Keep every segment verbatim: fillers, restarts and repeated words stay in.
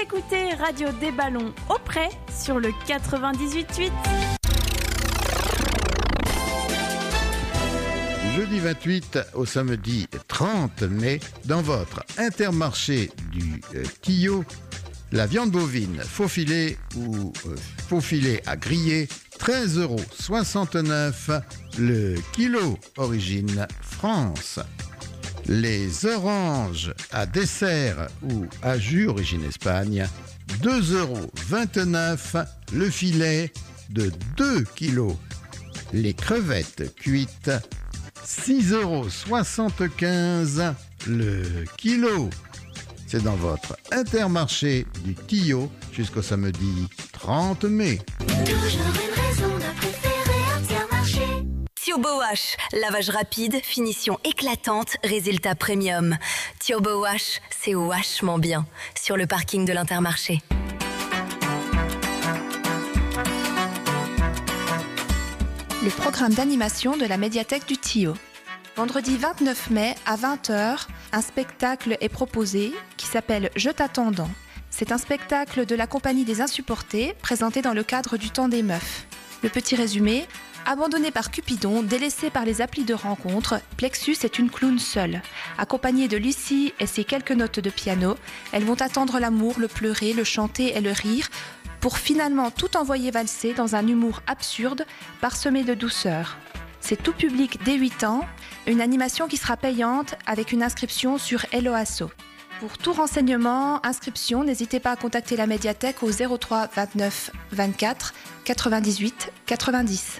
écoutez Radio des Ballons au près sur le quatre-vingt-dix-huit virgule huit. Jeudi vingt-huit au samedi trente mai, dans votre Intermarché du euh, Tillot, la viande bovine faux filet ou euh, faux filet à griller, treize euros soixante-neuf le kilo, origine France. Les oranges à dessert ou à jus, origine Espagne, deux euros vingt-neuf le filet de deux kilos. Les crevettes cuites, six euros soixante-quinze le kilo. C'est dans votre Intermarché du Tillot jusqu'au samedi trente mai. Toujours une raison de préférer Intermarché. Turbo Wash, lavage rapide, finition éclatante, résultat premium. Turbo Wash, c'est vachement bien. Sur le parking de l'Intermarché. Le programme d'animation de la médiathèque du Tillot. Vendredi vingt-neuf mai à vingt heures, un spectacle est proposé qui s'appelle Je t'attendant. C'est un spectacle de la Compagnie des Insupportés présenté dans le cadre du Temps des Meufs. Le petit résumé: abandonnée par Cupidon, délaissée par les applis de rencontre, Plexus est une clown seule. Accompagnée de Lucie et ses quelques notes de piano, elles vont attendre l'amour, le pleurer, le chanter et le rire, pour finalement tout envoyer valser dans un humour absurde, parsemé de douceur. C'est tout public dès huit ans, une animation qui sera payante avec une inscription sur Hello Asso. Pour tout renseignement, inscription, n'hésitez pas à contacter la médiathèque au zéro trois vingt-neuf vingt-quatre quatre-vingt-dix-huit quatre-vingt-dix.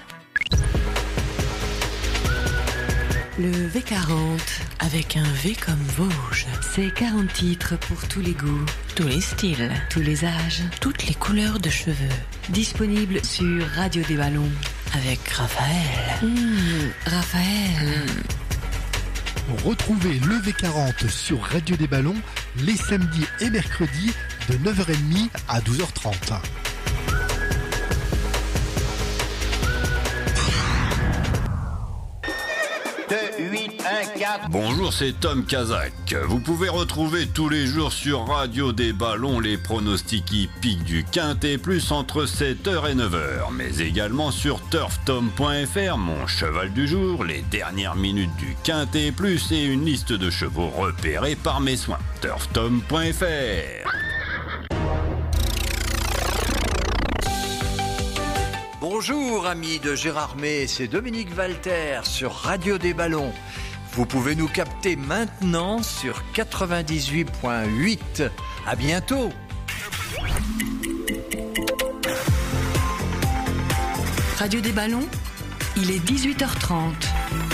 Le V quarante, avec un V comme Vosges. C'est quarante titres pour tous les goûts, tous les styles, tous les âges, toutes les couleurs de cheveux. Disponible sur Radio des Ballons, avec Raphaël. Mmh, Raphaël. Mmh. Retrouvez le V quarante sur Radio des Ballons les samedis et mercredis de neuf heures trente à douze heures trente. deux, huit, un, quatre. Bonjour, c'est Tom Kazak. Vous pouvez retrouver tous les jours sur Radio des Ballons les pronostics hippiques du Quintet Plus entre sept heures et neuf heures, mais également sur turf tom point f r, mon cheval du jour, les dernières minutes du Quintet Plus et une liste de chevaux repérés par mes soins. turf tom point f r. Bonjour amis de Gérard May, c'est Dominique Walter sur Radio des Ballons. Vous pouvez nous capter maintenant sur quatre-vingt-dix-huit virgule huit. À bientôt. Radio des Ballons, il est dix-huit heures trente.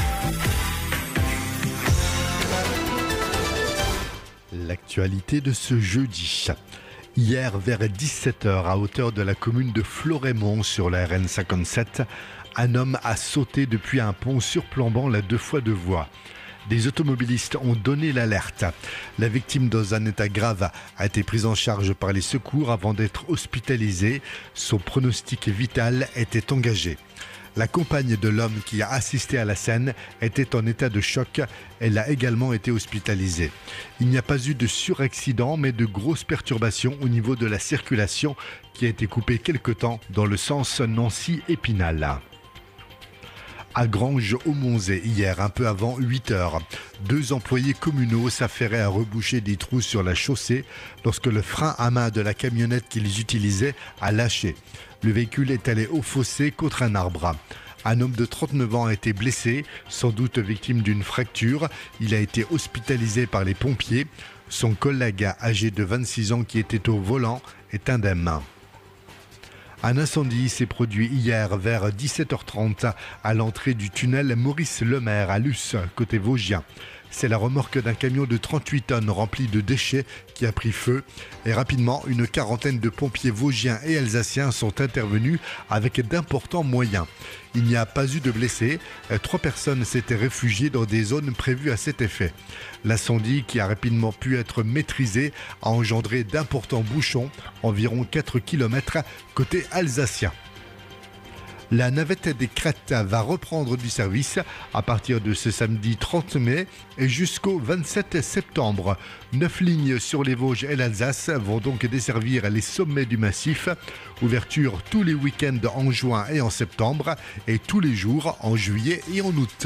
L'actualité de ce jeudi. Hier, vers dix-sept heures, à hauteur de la commune de Florémont, sur la R N cinquante-sept, un homme a sauté depuis un pont surplombant la deux fois deux voies. Des automobilistes ont donné l'alerte. La victime, dans un état grave, a été prise en charge par les secours avant d'être hospitalisée. Son pronostic vital était engagé. La compagne de l'homme qui a assisté à la scène était en état de choc. Elle a également été hospitalisée. Il n'y a pas eu de suraccident, mais de grosses perturbations au niveau de la circulation qui a été coupée quelque temps dans le sens Nancy-Épinal. À Granges-au-Monzé, hier, un peu avant huit heures, deux employés communaux s'affairaient à reboucher des trous sur la chaussée lorsque le frein à main de la camionnette qu'ils utilisaient a lâché. Le véhicule est allé au fossé contre un arbre. Un homme de trente-neuf ans a été blessé, sans doute victime d'une fracture. Il a été hospitalisé par les pompiers. Son collègue âgé de vingt-six ans qui était au volant est indemne. Un incendie s'est produit hier vers dix-sept heures trente à l'entrée du tunnel Maurice Lemaire à Luce, côté Vosgien. C'est la remorque d'un camion de trente-huit tonnes rempli de déchets qui a pris feu. Et rapidement, une quarantaine de pompiers vosgiens et alsaciens sont intervenus avec d'importants moyens. Il n'y a pas eu de blessés. Trois personnes s'étaient réfugiées dans des zones prévues à cet effet. L'incendie, qui a rapidement pu être maîtrisé, a engendré d'importants bouchons, environ quatre kilomètres côté alsacien. La navette des crêtes va reprendre du service à partir de ce samedi trente mai et jusqu'au vingt-sept septembre. Neuf lignes sur les Vosges et l'Alsace vont donc desservir les sommets du massif. Ouverture tous les week-ends en juin et en septembre et tous les jours en juillet et en août.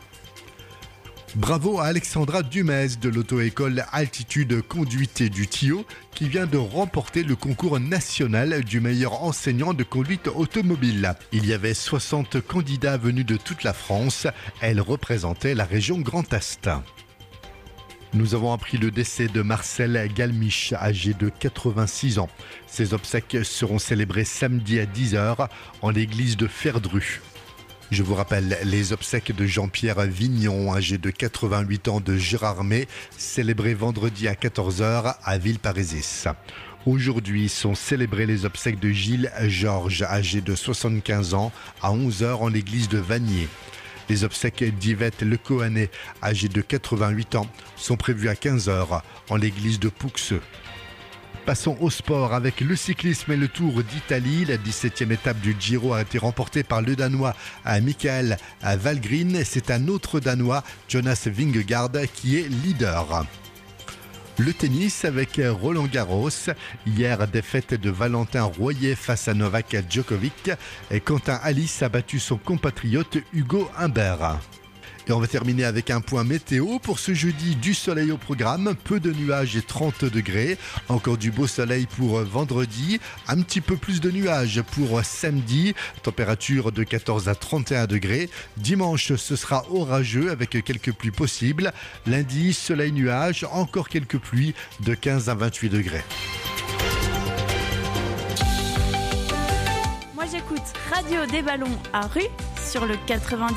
Bravo à Alexandra Dumez de l'auto-école Altitude Conduite du Tillot qui vient de remporter le concours national du meilleur enseignant de conduite automobile. Il y avait soixante candidats venus de toute la France. Elle représentait la région Grand Est. Nous avons appris le décès de Marcel Galmiche, âgé de quatre-vingt-six ans. Ses obsèques seront célébrées samedi à dix heures en l'église de Ferdru. Je vous rappelle les obsèques de Jean-Pierre Vignon, âgé de quatre-vingt-huit ans de Gérardmer, célébrées vendredi à quatorze heures à Villeparisis. Aujourd'hui sont célébrées les obsèques de Gilles Georges, âgé de soixante-quinze ans, à onze heures en l'église de Vanier. Les obsèques d'Yvette Le Cohanet, âgée de quatre-vingt-huit ans, sont prévues à quinze heures en l'église de Pouxeux. Passons au sport avec le cyclisme et le Tour d'Italie. La dix-septième étape du Giro a été remportée par le Danois Michael Valgren. C'est un autre Danois, Jonas Vingegaard, qui est leader. Le tennis avec Roland Garros. Hier, défaite de Valentin Royer face à Novak Djokovic. Et Quentin Alice a battu son compatriote Hugo Humbert. Et on va terminer avec un point météo. Pour ce jeudi, du soleil au programme, peu de nuages et trente degrés. Encore du beau soleil pour vendredi, un petit peu plus de nuages pour samedi. Température de quatorze à trente et un degrés. Dimanche, ce sera orageux avec quelques pluies possibles. Lundi, soleil nuages, encore quelques pluies de quinze à vingt-huit degrés. Moi j'écoute Radio des Ballons à Rue sur le quatre-vingt-dix.